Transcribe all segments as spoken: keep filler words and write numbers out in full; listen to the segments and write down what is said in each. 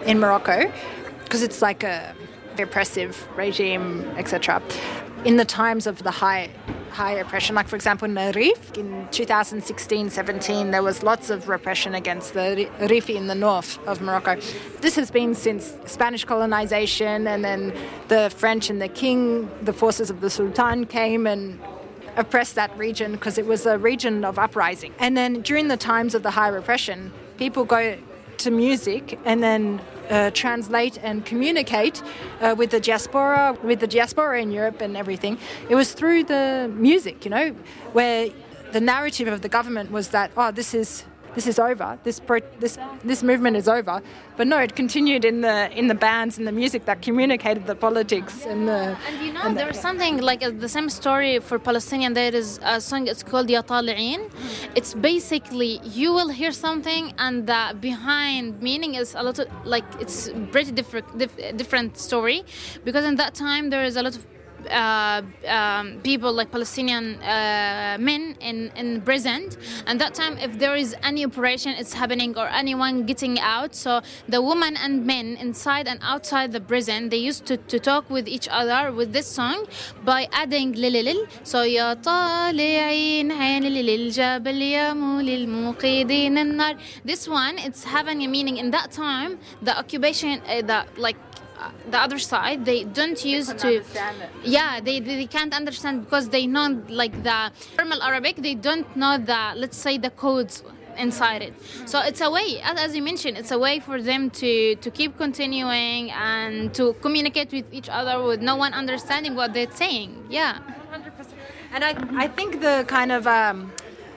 in Morocco, because it's like a repressive regime, et cetera. In the times of the high high oppression, like for example in the Rif, in two thousand sixteen seventeen, there was lots of repression against the Rif in the north of Morocco. This has been since Spanish colonization, and then the French and the king, the forces of the Sultan came and oppressed that region because it was a region of uprising. And then during the times of the high repression, people go to music and then uh, translate and communicate uh, with the diaspora, with the diaspora in Europe and everything. It was through the music, you know, where the narrative of the government was that, oh, this is this is over, this pro- this this movement is over. But no, it continued in the in the bands and the music that communicated the politics and the. And you know, and there's the, something like uh, the same story for Palestinian. There is a song. It's called Ya Tali'in. It's basically you will hear something, and the behind meaning is a lot of like it's pretty different dif- different story, because in that time there is a lot of. Uh, um, people like Palestinian uh, men in, in prison, and that time if there is any operation it's happening or anyone getting out, so the women and men inside and outside the prison, they used to, to talk with each other with this song by adding lililil, so ya tali'in lilil jabal yamul al-muqidin an-nar. This one, it's having a meaning in that time. The occupation, uh, the like the other side, they don't use to yeah they, they can't understand because they know like the normal Arabic, they don't know the, let's say, the codes inside it. So it's a way, as, as you mentioned, it's a way for them to to keep continuing and to communicate with each other with no one understanding what they're saying. Yeah, one hundred percent. And I I think the kind of um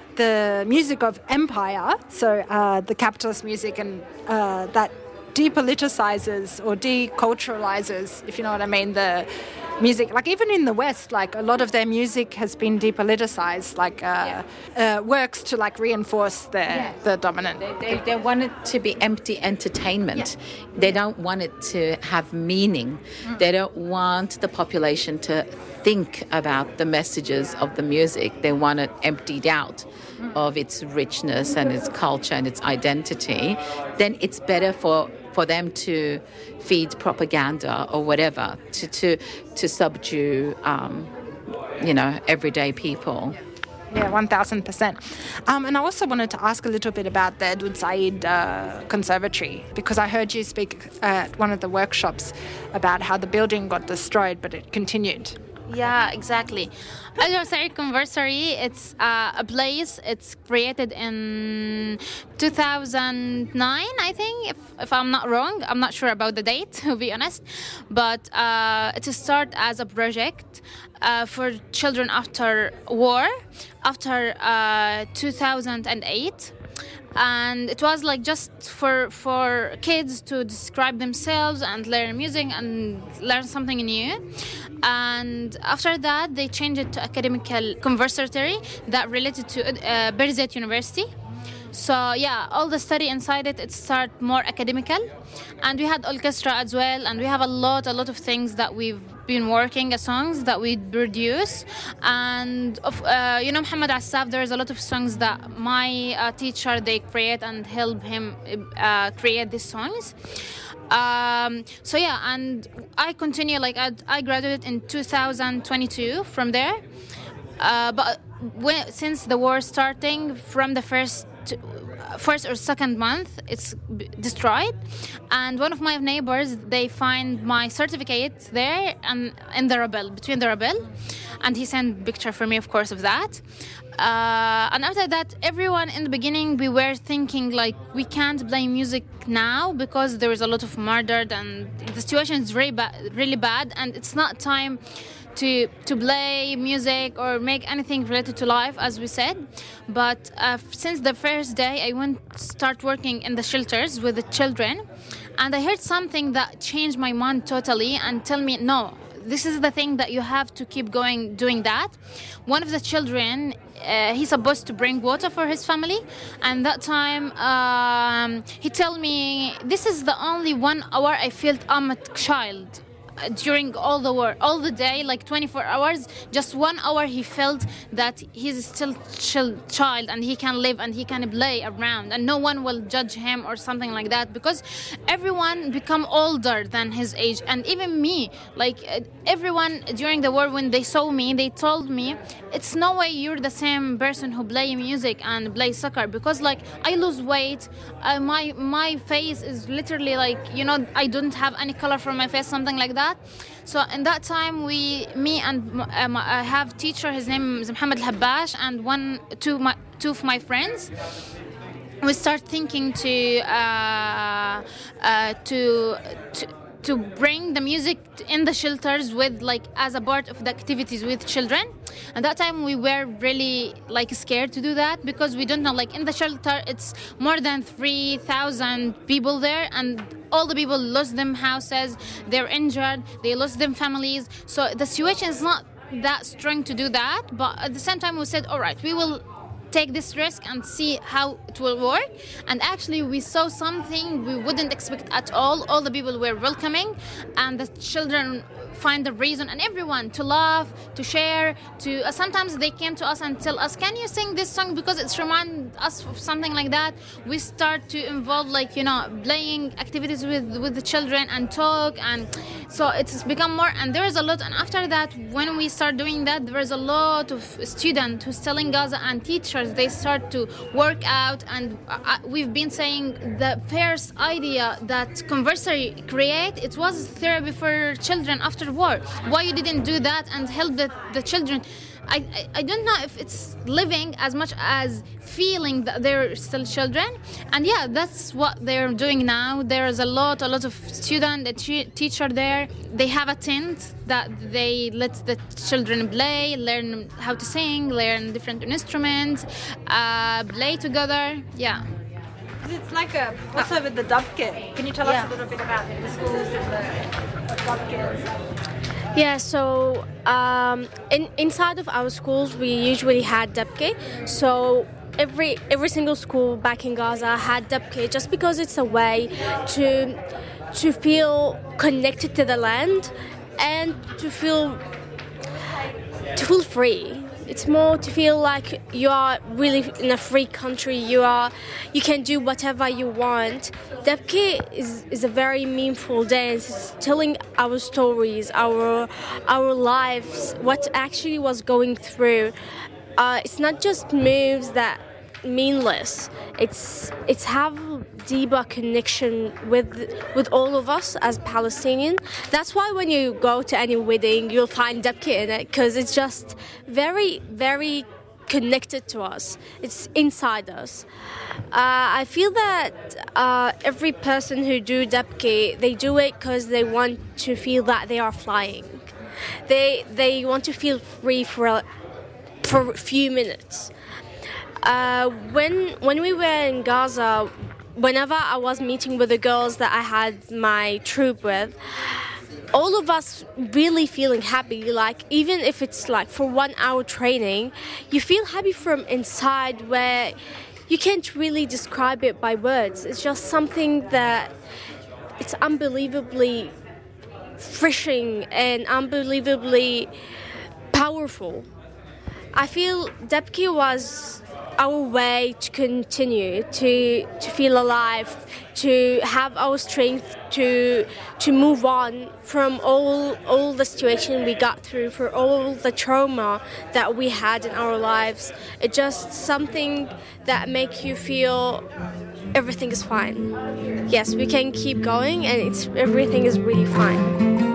the music of empire, so uh, the capitalist music, and uh, that depoliticizes or deculturalizes, if you know what I mean, the music. Like even in the West, like a lot of their music has been depoliticized, like uh, yeah. uh, works to like reinforce their yes. the dominant. They, they, they want it to be empty entertainment. Yeah. They don't want it to have meaning. Mm. They don't want the population to think about the messages of the music. They want it emptied out mm. of its richness and its culture and its identity. Then it's better for for them to feed propaganda or whatever, to to, to subdue, um, you know, everyday people. Yeah, one thousand percent. Um, and I also wanted to ask a little bit about the Edward Said uh, Conservatory, because I heard you speak at one of the workshops about how the building got destroyed, but it continued. Yeah, exactly. Edward Said Conservatory, it's uh, a place, it's created in two thousand nine, I think, if, if I'm not wrong. I'm not sure about the date, to be honest. But uh, it started as a project uh, for children after war, after uh, two thousand eight. And it was like just for for kids to describe themselves and learn music and learn something new. And after that, they changed it to academical conservatory that related to uh, Birzeit University. So yeah, all the study inside it, it started more academical. And we had orchestra as well, and we have a lot, a lot of things that we've been working, uh, songs that we produce. And, of, uh, you know, Muhammad Assaf, there's a lot of songs that my uh, teacher, they create and help him uh, create these songs. Um, so yeah, and I continue, like I, I graduated in two thousand twenty-two from there. Uh, but when, since the war starting, from the first first or second month, it's destroyed. And one of my neighbors, they find my certificate there and in the Rebel, between the Rebel. And he sent a picture for me, of course, of that. Uh, and after that, everyone in the beginning, we were thinking like we can't play music now because there is a lot of murder and the situation is really bad, really bad, and it's not time to to play music or make anything related to life, as we said. But uh, since the first day, I went start working in the shelters with the children, and I heard something that changed my mind totally and tell me, no, this is the thing that you have to keep going doing that. One of the children, uh, he's supposed to bring water for his family, and that time um, he told me, this is the only one hour I felt I'm a child. during all the war, all the day, like twenty-four hours, just one hour he felt that he's still chill, child and he can live and he can play around and no one will judge him or something like that, because everyone become older than his age. And even me, like everyone during the war, when they saw me, they told me, it's no way you're the same person who play music and play soccer, because like I lose weight, uh, my my face is literally like, you know, I don't have any color from my face, something like that. So in that time, we, me and um, I have teacher, his name is Mohammed Habash, and one, two, my, two of my friends. We start thinking to uh, uh, to. to to bring the music in the shelters with like as a part of the activities with children. And that time we were really like scared to do that, because we don't know, like in the shelter it's more than three thousand people there, and all the people lost them houses, they're injured, they lost them families. So the situation is not that strong to do that, but at the same time we said, all right, we will take this risk and see how it will work. And actually we saw something we wouldn't expect at all. All the people were welcoming, and the children find a reason, and everyone to laugh, to share, to uh, sometimes they came to us and tell us, can you sing this song because it's remind us of something like that. We start to involve, like, you know, playing activities with with the children and talk, and so it's become more. And there is a lot. And after that, when we start doing that, there is a lot of students who still in Gaza and teachers. They start to work out, and uh, we've been saying the first idea that Conversary create, it was therapy for children after war. Why you didn't do that and help the, the children? I, I, I don't know if it's living as much as feeling that they're still children. And yeah, that's what they're doing now. There's a lot, a lot of student, a t- teacher there. They have a tent that they let the children play, learn how to sing, learn different instruments, uh, play together. Yeah. It's like a also with the Dabke. Can you tell yeah. us a little bit about the schools and the Dabkes? Yeah, so um, in, inside of our schools, we usually had Dabke. So every every single school back in Gaza had Dabke, just because it's a way to to feel connected to the land and to feel to feel free. It's more to feel like you are really in a free country. You are, you can do whatever you want. Dabke is, is a very meaningful dance. It's telling our stories, our our lives, what actually was going through. Uh, it's not just moves that meaningless. It's it's have deeper connection with with all of us as Palestinian. That's why when you go to any wedding, you'll find Dabke in it, because it's just very, very connected to us. It's inside us. Uh, I feel that uh, every person who do Dabke, they do it because they want to feel that they are flying. They they want to feel free for a, for a few minutes. Uh, when when we were in Gaza, whenever I was meeting with the girls that I had my troop with, all of us really feeling happy. Like, even if it's like for one hour training, you feel happy from inside, where you can't really describe it by words. It's just something that it's unbelievably refreshing and unbelievably powerful. I feel Dabke was our way to continue to to feel alive, to have our strength to to move on from all all the situation we got through, for all the trauma that we had in our lives. It's just something that makes you feel everything is fine. Yes, we can keep going, and it's everything is really fine.